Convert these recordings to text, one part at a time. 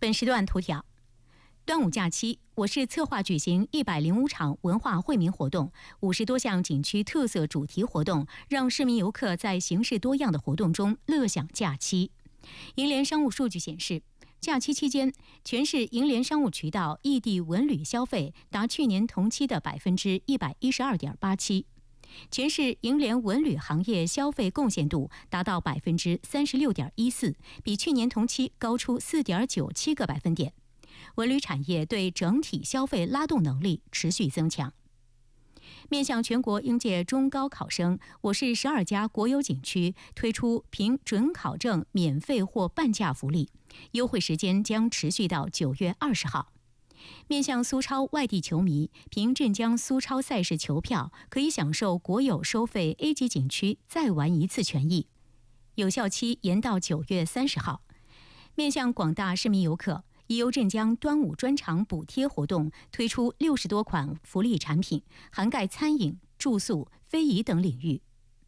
本时段头条：端午假期，我市策划举行105场文化惠民活动，50多项景区特色主题活动，让市民游客在形式多样的活动中乐享假期。银联商务数据显示，假期期间，全市银联商务渠道异地文旅消费达去年同期的112.87%，全市银联文旅行业消费贡献度达到36.14%，比去年同期高出4.97个百分点。文旅产业对整体消费拉动能力持续增强。面向全国应届中高考生，我市12家国有景区推出凭准考证免费或半价福利，优惠时间将持续到9月20号。面向苏超外地球迷，凭镇江苏超赛事球票可以享受国有收费 A 级景区再玩一次权益，有效期延到9月30号。面向广大市民游客，已由镇江端午专场补贴活动推出60多款福利产品，涵盖餐饮、住宿、非遗等领域。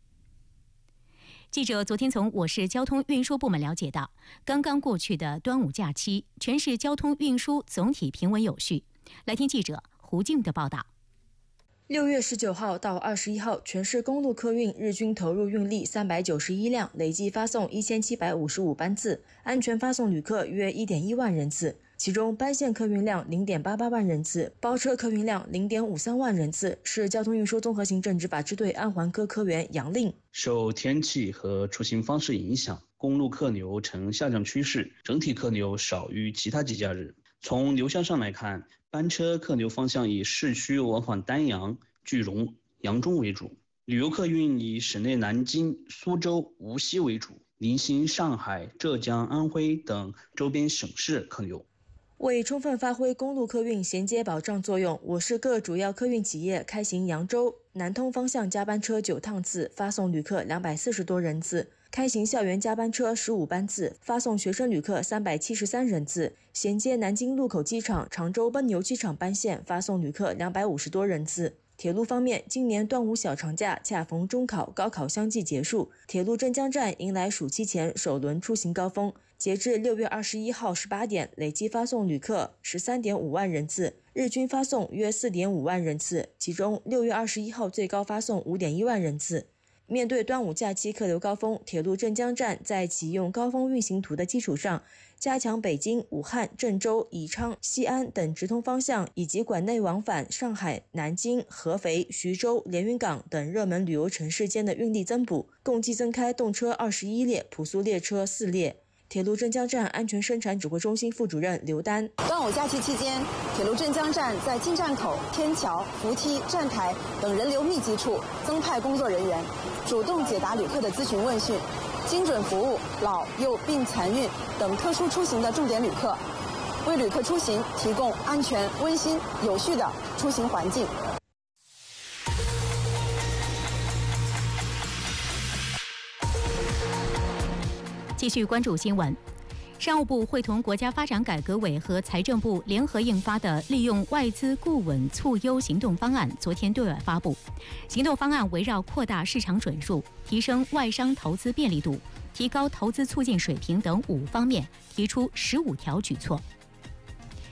记者昨天从我市交通运输部门了解到，刚刚过去的端午假期，全市交通运输总体平稳有序。来听记者胡静的报道。 6月19号到21号，全市公路客运日均投入运力391辆，累计发送1755班次，安全发送旅客约1.1万人次。其中班线客运量0.88万人次，包车客运量0.53万人次。市交通运输综合行政执法支队安环科科员杨令： 受天气和出行方式影响，公路客流呈下降趋势，整体客流少于其他节假日。从流向上来看，班车客流方向以市区往返丹阳、句容、扬中为主，旅游客运以省内南京、苏州、无锡为主，零星上海、浙江、安徽等周边省市客流。 为充分发挥公路客运衔接保障作用，我市各主要客运企业开行扬州、南通方向加班车9趟次，发送旅客240多人次；开行校园加班车15班次，发送学生旅客373人次；衔接南京禄口机场、常州奔牛机场班线，发送旅客250多人次。铁路方面，今年端午小长假恰逢中考、高考相继结束，铁路镇江站迎来暑期前首轮出行高峰。截至6月21号18点，累计发送旅客13.5万人次，日均发送约4.5万人次，其中6月21号最高发送5.1万人次。面对端午假期客流高峰，铁路镇江站在启用高峰运行图的基础上，加强北京、武汉、郑州、宜昌、西安等直通方向以及馆内往返上海、南京、合肥、徐州、连云港等热门旅游城市间的运力增补，共计增开动车21列、普速列车4列。铁路镇江站安全生产指挥中心副主任刘丹： 端午假期期间，铁路镇江站在进站口、天桥、扶梯、站台等人流密集处增派工作人员，主动解答旅客的咨询问讯，精准服务老幼病残孕等特殊出行的重点旅客，为旅客出行提供安全、温馨、有序的出行环境。 继续关注新闻，商务部会同国家发展改革委和财政部联合印发的利用外资固稳促优行动方案昨天对外发布。行动方案围绕扩大市场准入、提升外商投资便利度、提高投资促进水平等5方面，提出15条举措。